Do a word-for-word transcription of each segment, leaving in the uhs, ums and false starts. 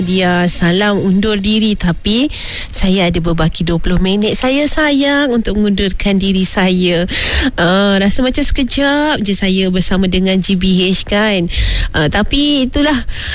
Dia salam undur diri, tapi saya ada berbaki dua puluh minit. Saya sayang untuk mengundurkan diri saya. Uh, rasa macam sekejap je saya bersama dengan G B H kan. Uh, tapi itulah,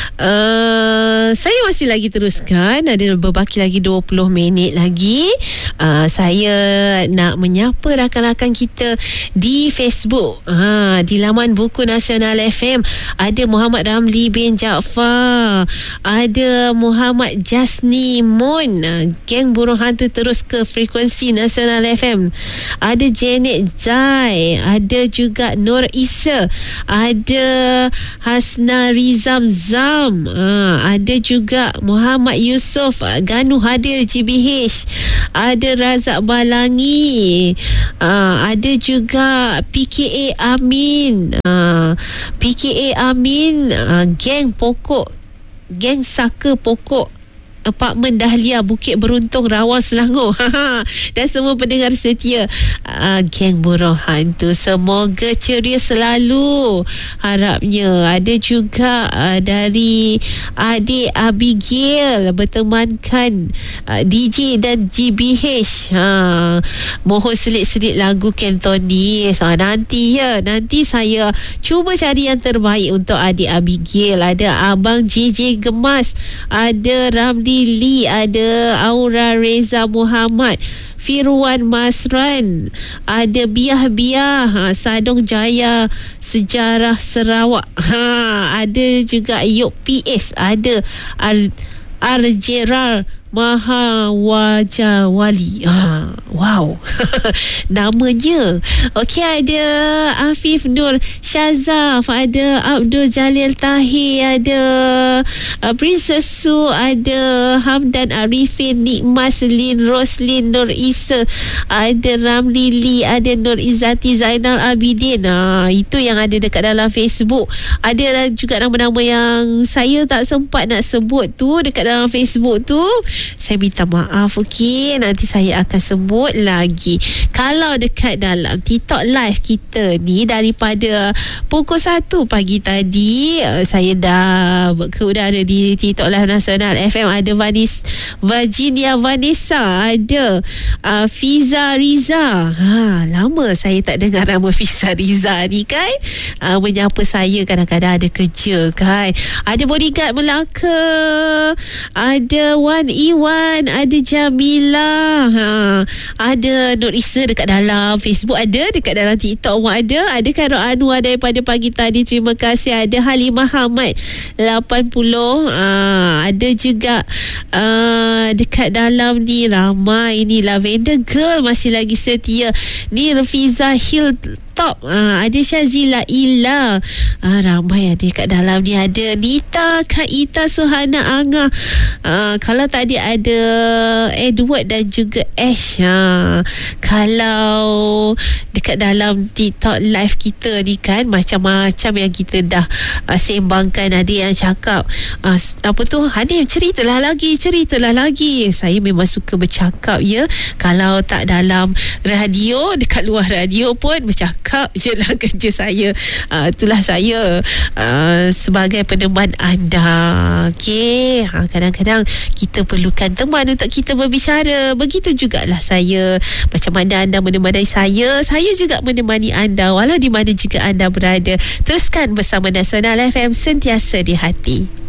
uh, saya masih lagi teruskan. Ada berbaki lagi dua puluh minit lagi. Uh, saya nak menyapa rakan-rakan kita di Facebook. Uh, di laman Buku Nasional F M ada Muhammad Ramli bin Jaafar, ada Muhammad Jasni Mon. Geng Burung Hantu terus ke frekuensi Nasional F M. Ada Janet Zai, ada juga Nur Isa, ada Hasna Rizam Zam, ha, ada juga Muhammad Yusof Ganu hadir G B H, ada Razak Balangi, ha, ada juga P K A Amin, ha, P K A Amin, ha, geng pokok Geng Saka Pokok Apartmen Dahlia Bukit Beruntung Rawang Selangor dan semua pendengar setia uh, Geng Burung Hantu, semoga ceria selalu harapnya. Ada juga uh, dari adik Abigail bertemankan uh, D J dan G B H, ha, mohon selit-selit lagu Cantonese. Ha, nanti ya nanti saya cuba cari yang terbaik untuk adik Abigail. Ada Abang J J Gemas, ada Ramli Lee, ada Aura Reza Muhammad, Firwan Masran, ada Biah-Biah, ha, Sadong Jaya Sejarah Sarawak, ha, ada juga Yok P S, ada Ar Arjerar Mahawajawali. Ha, wow. Namanya. Okey, ada Afif Nur Syazaf, ada Abdul Jalil Tahir, ada uh, Princess Su, ada Hamdan Arifin, Nikmas Lin, Roslin Nur Isa, ada Ramli Lee, ada Nur Izzati Zainal Abidin. Ha, itu yang ada dekat dalam Facebook. Ada juga nama-nama yang saya tak sempat nak sebut tu dekat dalam Facebook tu. Saya minta maaf, okey. Nanti saya akan sebut lagi. Kalau dekat dalam TikTok live kita ni daripada pukul satu pagi tadi, saya dah ke udara di TikTok live Nasional F M. Ada Vanis, Virginia Vanessa, ada uh, Fiza Riza. Ha, lama saya tak dengar nama Fiza Riza ni kan. Uh, menyapa saya kadang-kadang ada kerja kan. Ada Bodyguard Melaka, ada Wan Iwan, ada Jamila, ha, ada Nur Isa dekat dalam Facebook, ada dekat dalam TikTok pun ada. Ada Khairul Anwar daripada pagi tadi, terima kasih. Ada Halimah Hamad lapan puluh, ha, ada juga uh, dekat dalam ni ramai ni. Lavender Girl masih lagi setia ni. Rafiza Hill Top, ha, ada Syazila Ila, ha, ramai ada kat dalam ni. Ada Nita, Kak Ita, Suhana Angah, ha, kalau tadi ada Edward dan juga Ash. Ha, kalau dekat dalam TikTok live kita ni kan, macam-macam yang kita dah uh, sembangkan. Ada yang cakap uh, apa tu, Hanif ceritalah lagi, ceritalah lagi. Saya memang suka bercakap ya. Kalau tak dalam radio, dekat luar radio pun bercakap je lah kerja saya. Uh, itulah saya uh, sebagai peneman anda. Okey, ha, kadang-kadang kita perlukan teman untuk kita berbicara. Begitu jugalah saya. Macam mana anda menemani saya, saya juga menemani anda walau di mana juga anda berada. Teruskan bersama Nasional F M, sentiasa di hati.